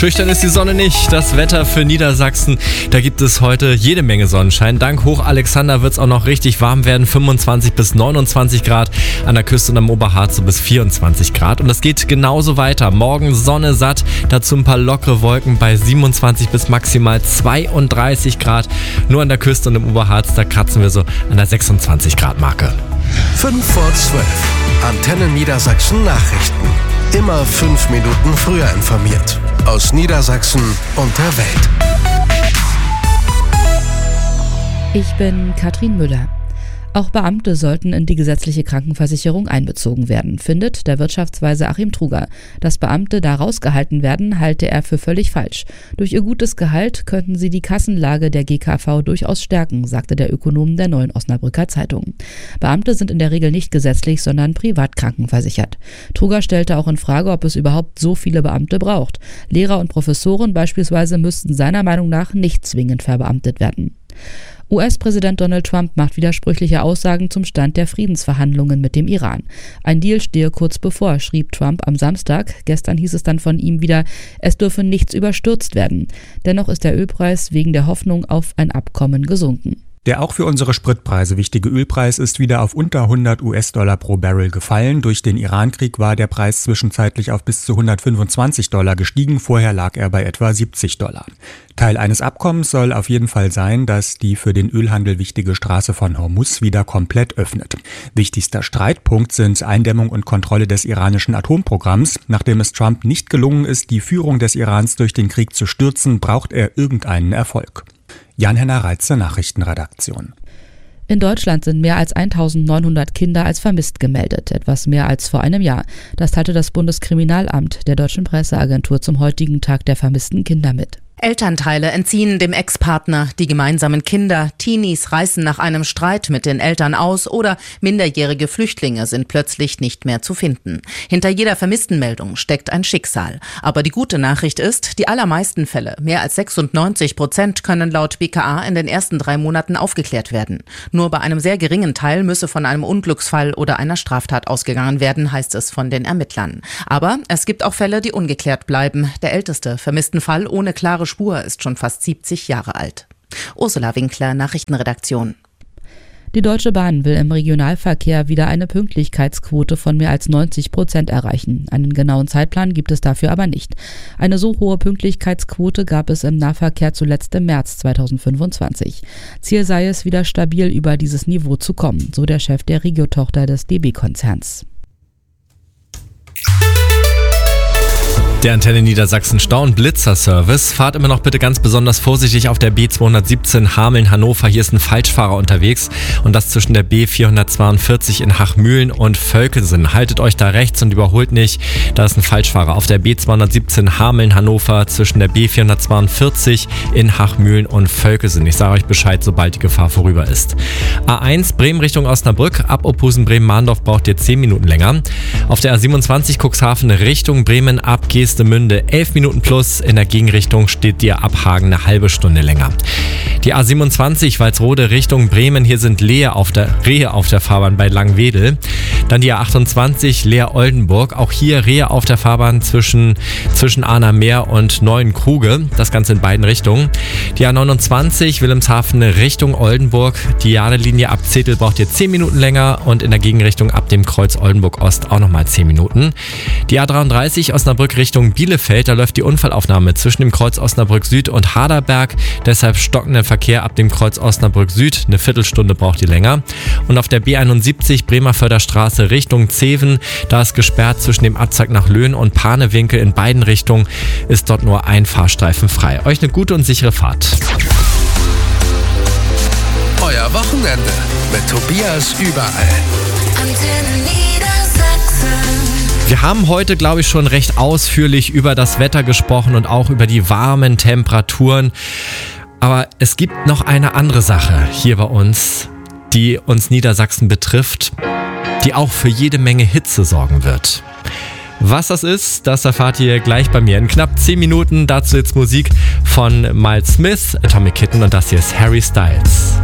Schüchtern ist die Sonne nicht. Das Wetter für Niedersachsen, da gibt es heute jede Menge Sonnenschein. Dank Hoch Alexander wird es auch noch richtig warm werden. 25 bis 29 Grad, an der Küste und am Oberharz so bis 24 Grad. Und es geht genauso weiter. Morgen Sonne satt, dazu ein paar lockere Wolken bei 27 bis maximal 32 Grad. Nur an der Küste und im Oberharz, da kratzen wir so an der 26 Grad Marke. 5 vor 12. Antenne Niedersachsen Nachrichten. Immer 5 Minuten früher informiert. Aus Niedersachsen und der Welt. Ich bin Katrin Müller. Auch Beamte sollten in die gesetzliche Krankenversicherung einbezogen werden, findet der Wirtschaftsweise Achim Truger. Dass Beamte da rausgehalten werden, halte er für völlig falsch. Durch ihr gutes Gehalt könnten sie die Kassenlage der GKV durchaus stärken, sagte der Ökonom der Neuen Osnabrücker Zeitung. Beamte sind in der Regel nicht gesetzlich, sondern privat krankenversichert. Truger stellte auch in Frage, ob es überhaupt so viele Beamte braucht. Lehrer und Professoren beispielsweise müssten seiner Meinung nach nicht zwingend verbeamtet werden. US-Präsident Donald Trump macht widersprüchliche Aussagen zum Stand der Friedensverhandlungen mit dem Iran. Ein Deal stehe kurz bevor, schrieb Trump am Samstag. Gestern hieß es dann von ihm wieder, es dürfe nichts überstürzt werden. Dennoch ist der Ölpreis wegen der Hoffnung auf ein Abkommen gesunken. Der auch für unsere Spritpreise wichtige Ölpreis ist wieder auf unter 100 US-Dollar pro Barrel gefallen. Durch den Irankrieg war der Preis zwischenzeitlich auf bis zu 125 Dollar gestiegen. Vorher lag er bei etwa 70 Dollar. Teil eines Abkommens soll auf jeden Fall sein, dass die für den Ölhandel wichtige Straße von Hormuz wieder komplett öffnet. Wichtigster Streitpunkt sind Eindämmung und Kontrolle des iranischen Atomprogramms. Nachdem es Trump nicht gelungen ist, die Führung des Irans durch den Krieg zu stürzen, braucht er irgendeinen Erfolg. Jan-Henner Reitze, Nachrichtenredaktion. In Deutschland sind mehr als 1900 Kinder als vermisst gemeldet, etwas mehr als vor einem Jahr. Das teilte das Bundeskriminalamt der Deutschen Presseagentur zum heutigen Tag der vermissten Kinder mit. Elternteile entziehen dem Ex-Partner die gemeinsamen Kinder, Teenies reißen nach einem Streit mit den Eltern aus oder minderjährige Flüchtlinge sind plötzlich nicht mehr zu finden. Hinter jeder Vermisstenmeldung steckt ein Schicksal. Aber die gute Nachricht ist, die allermeisten Fälle, mehr als 96%, können laut BKA in den ersten 3 Monaten aufgeklärt werden. Nur bei einem sehr geringen Teil müsse von einem Unglücksfall oder einer Straftat ausgegangen werden, heißt es von den Ermittlern. Aber es gibt auch Fälle, die ungeklärt bleiben. Der älteste vermissten Fall ohne klare Spur ist schon fast 70 Jahre alt. Ursula Winkler, Nachrichtenredaktion. Die Deutsche Bahn will im Regionalverkehr wieder eine Pünktlichkeitsquote von mehr als 90% erreichen. Einen genauen Zeitplan gibt es dafür aber nicht. Eine so hohe Pünktlichkeitsquote gab es im Nahverkehr zuletzt im März 2025. Ziel sei es, wieder stabil über dieses Niveau zu kommen, so der Chef der Regio-Tochter des DB-Konzerns. Der Antenne Niedersachsen Stau- und Blitzer-Service. Fahrt immer noch bitte ganz besonders vorsichtig auf der B217 Hameln-Hannover. Hier ist ein Falschfahrer unterwegs und das zwischen der B442 in Hachmühlen und Völkelsen. Haltet euch da rechts und überholt nicht. Da ist ein Falschfahrer auf der B217 Hameln-Hannover zwischen der B442 in Hachmühlen und Völkelsen. Ich sage euch Bescheid, sobald die Gefahr vorüber ist. A1 Bremen Richtung Osnabrück. Ab Opusen Bremen-Mahndorf braucht ihr 10 Minuten länger. Auf der A27 Cuxhaven Richtung Bremen ab Geestemünde 11 Minuten plus. In der Gegenrichtung steht dir ab Hagen eine halbe Stunde länger. Die A27 Walsrode Richtung Bremen. Hier sind Rehe auf der Fahrbahn bei Langwedel. Dann die A28 Leer-Oldenburg. Auch hier Rehe auf der Fahrbahn zwischen Arner Meer und Neuenkruge. Das Ganze in beiden Richtungen. Die A29 Wilhelmshaven Richtung Oldenburg. Die Jadelinie ab Zetel braucht ihr 10 Minuten länger und in der Gegenrichtung ab dem Kreuz Oldenburg Ost auch nochmal 10 Minuten. Die A33 Osnabrück Richtung Bielefeld, da läuft die Unfallaufnahme zwischen dem Kreuz Osnabrück Süd und Haderberg, deshalb stockender Verkehr ab dem Kreuz Osnabrück Süd, eine Viertelstunde braucht die länger. Und auf der B71 Bremerförder Straße Richtung Zeven, da ist gesperrt zwischen dem Abzweig nach Löhn und Panewinkel, in beiden Richtungen ist dort nur ein Fahrstreifen frei. Euch eine gute und sichere Fahrt. Euer Wochenende mit Tobias überall. Antenne Niedersachsen. Wir haben heute, glaube ich, schon recht ausführlich über das Wetter gesprochen und auch über die warmen Temperaturen. Aber es gibt noch eine andere Sache hier bei uns, die uns Niedersachsen betrifft, die auch für jede Menge Hitze sorgen wird. Was das ist, das erfahrt ihr gleich bei mir in knapp 10 Minuten. Dazu jetzt Musik von Miles Smith, Atomic Kitten und das hier ist Harry Styles.